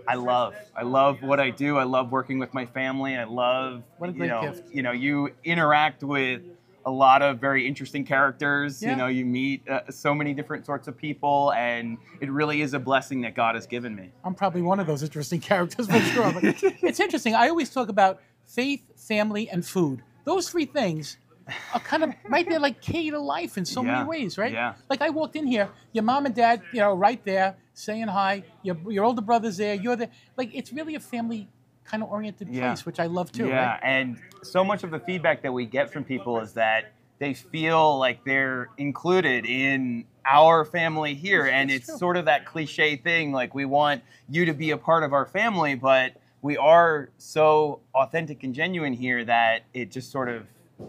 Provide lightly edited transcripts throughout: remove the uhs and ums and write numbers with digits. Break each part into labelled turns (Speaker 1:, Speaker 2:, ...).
Speaker 1: I love what I do. I love working with my family. I love,
Speaker 2: What a great gift.
Speaker 1: you interact with a lot of very interesting characters.
Speaker 2: Yeah.
Speaker 1: You meet so many different sorts of people, and it really is a blessing that God has given me.
Speaker 2: I'm probably one of those interesting characters for sure. But it's interesting. I always talk about faith, family, and food. Those three things are kind of right there, like key to life in so many
Speaker 1: Yeah,
Speaker 2: ways, right?
Speaker 1: yeah.
Speaker 2: Like I walked in here, your mom and dad, right there, saying hi. Your older brother's there. You're there. Like it's really a family kind of oriented
Speaker 1: Yeah.
Speaker 2: place, which I love too.
Speaker 1: Yeah,
Speaker 2: Right?
Speaker 1: and so much of the feedback that we get from people is that they feel like they're included in our family here. And
Speaker 2: It's
Speaker 1: it's
Speaker 2: true.
Speaker 1: sort of that cliche thing, like we want you to be a part of our family, but we are so authentic and genuine here that it just sort of,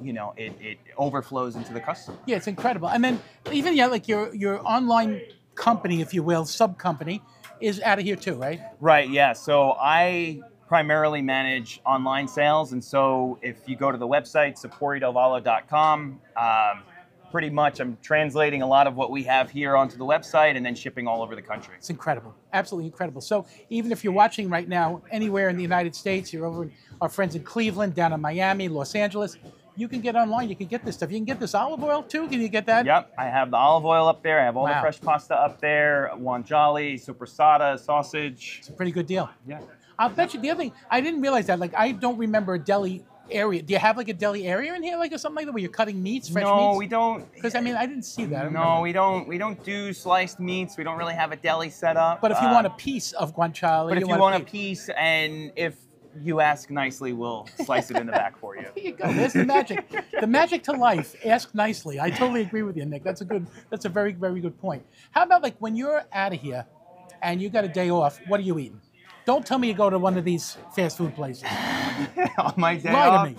Speaker 1: it overflows into the customer.
Speaker 2: Yeah, it's incredible. And then even like your online company, if you will, sub company, is out of here too, right?
Speaker 1: Right, yeah. So I primarily manage online sales. And so if you go to the website, saporidelvalo.com, pretty much I'm translating a lot of what we have here onto the website and then shipping all over the country.
Speaker 2: It's incredible, absolutely incredible. So even if you're watching right now anywhere in the United States, you're over our friends in Cleveland, down in Miami, Los Angeles, you can get online, you can get this stuff. You can get this olive oil too, can you get that?
Speaker 1: Yep, I have the olive oil up there. I have all the
Speaker 2: Wow.
Speaker 1: fresh pasta up there, guanciale, sopressata, sausage.
Speaker 2: It's a pretty good deal.
Speaker 1: Yeah.
Speaker 2: I'll bet you the other thing, I didn't realize that, like I don't remember a deli area. Do you have like a deli area in here, like or something like that, where you're cutting meats, fresh
Speaker 1: No,
Speaker 2: meats?
Speaker 1: we don't.
Speaker 2: Because I mean, I didn't see that. I don't
Speaker 1: No,
Speaker 2: remember.
Speaker 1: we don't do sliced meats. We don't really have a deli set up.
Speaker 2: But if you want a piece of guanciale,
Speaker 1: but if you want a piece, and if you ask nicely, we'll slice it in the back for you.
Speaker 2: There you go. There's the magic. The magic to life. Ask nicely. I totally agree with you, Nick. That's a very, very good point. How about like when you're out of here and you got a day off, what are you eating? Don't tell me you go to one of these fast food places.
Speaker 1: On my day
Speaker 2: Lie
Speaker 1: off,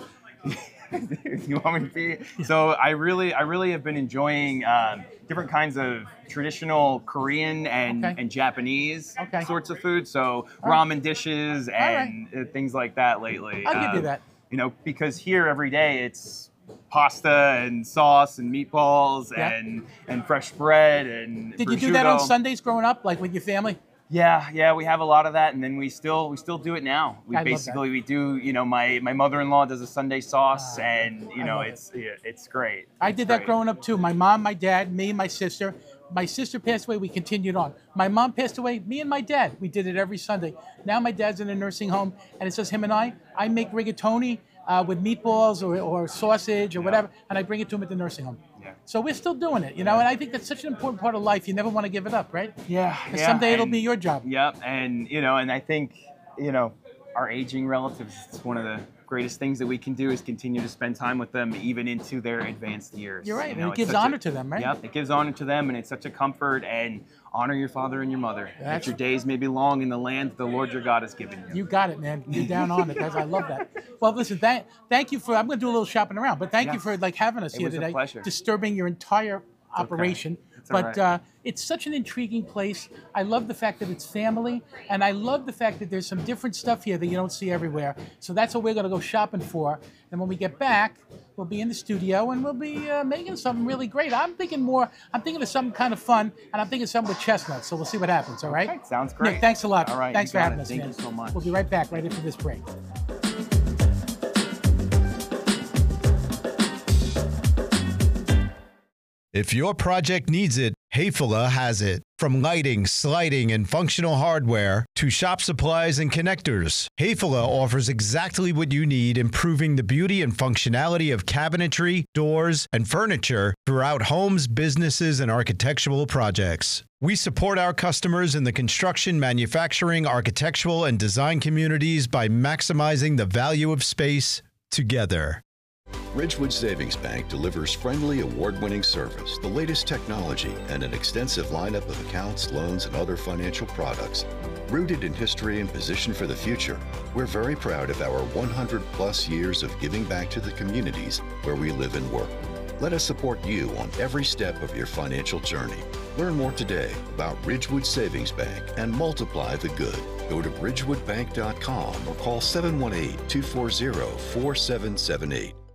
Speaker 2: to me.
Speaker 1: you want me to be? So I really have been enjoying different kinds of traditional Korean and,
Speaker 2: Okay.
Speaker 1: and Japanese
Speaker 2: Okay.
Speaker 1: sorts of food. So
Speaker 2: right.
Speaker 1: ramen dishes
Speaker 2: right.
Speaker 1: and things like that lately.
Speaker 2: I'll give you that.
Speaker 1: Because here every day it's pasta and sauce and meatballs
Speaker 2: Yeah.
Speaker 1: and fresh bread and
Speaker 2: Did you do that on
Speaker 1: prosciutto.
Speaker 2: Sundays growing up, like with your family?
Speaker 1: Yeah, we have a lot of that, and then we still do it now.
Speaker 2: I love
Speaker 1: We do. My mother-in-law does a Sunday sauce, and
Speaker 2: I love
Speaker 1: it's great.
Speaker 2: I
Speaker 1: It's
Speaker 2: did that
Speaker 1: great.
Speaker 2: growing up too. My mom, my dad, me, my sister. My sister passed away, we continued on. My mom passed away, me and my dad. We did it every Sunday. Now my dad's in a nursing home, and it's just him and I. I make rigatoni with meatballs or sausage or whatever, and I bring it to him at the nursing home.
Speaker 1: Yeah.
Speaker 2: So we're still doing it, and I think that's such an important part of life. You never want to give it up, right?
Speaker 1: Yeah,
Speaker 2: 'Cause
Speaker 1: yeah.
Speaker 2: someday it'll
Speaker 1: and-
Speaker 2: be your job.
Speaker 1: Yep, and I think our aging relatives. It's one of the greatest things that we can do is continue to spend time with them, even into their advanced years.
Speaker 2: You're right, and it
Speaker 1: it's
Speaker 2: gives
Speaker 1: such
Speaker 2: honor to them, right?
Speaker 1: Yep, it gives honor to them, and it's such a comfort. And honor your father and your mother. That
Speaker 2: That's-
Speaker 1: your days may be long in the land that the Lord your God has given you.
Speaker 2: You got it, man. You're down on it. I love that. Well, listen, thank you for. I'm going to do a little shopping around, but thank you
Speaker 1: Yes.
Speaker 2: for having us
Speaker 1: It
Speaker 2: here
Speaker 1: was a
Speaker 2: today,
Speaker 1: pleasure.
Speaker 2: disturbing your entire operation.
Speaker 1: It's all
Speaker 2: But
Speaker 1: right.
Speaker 2: it's such an intriguing place. I love the fact that it's family, and I love the fact that there's some different stuff here that you don't see everywhere. So that's what we're going to go shopping for. And when we get back, we'll be in the studio and we'll be making something really great. I'm thinking of something kind of fun, and I'm thinking something with chestnuts. So we'll see what happens. All right?
Speaker 1: Okay, sounds great.
Speaker 2: Nick, thanks a lot.
Speaker 1: All right,
Speaker 2: Thanks
Speaker 1: you
Speaker 2: for
Speaker 1: got
Speaker 2: having
Speaker 1: it.
Speaker 2: us.
Speaker 1: Thank
Speaker 2: man.
Speaker 1: you so much.
Speaker 2: We'll be right back right after this break.
Speaker 3: If your project needs it, Hayfula has it. From lighting, sliding, and functional hardware to shop supplies and connectors, Hayfula offers exactly what you need, improving the beauty and functionality of cabinetry, doors, and furniture throughout homes, businesses, and architectural projects. We support our customers in the construction, manufacturing, architectural, and design communities by maximizing the value of space together.
Speaker 4: Ridgewood Savings Bank delivers friendly, award-winning service, the latest technology, and an extensive lineup of accounts, loans, and other financial products. Rooted in history and positioned for the future, we're very proud of our 100-plus years of giving back to the communities where we live and work. Let us support you on every step of your financial journey. Learn more today about Ridgewood Savings Bank and multiply the good. Go to ridgewoodbank.com or call 718-240-4778.